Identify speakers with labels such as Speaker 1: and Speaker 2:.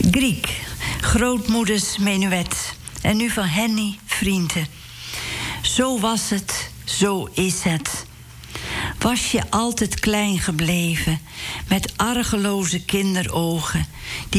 Speaker 1: Griek, grootmoeders menuet. En nu van Henny Vrienden. Zo was het, zo is het. Was je altijd klein gebleven, met argeloze kinderogen,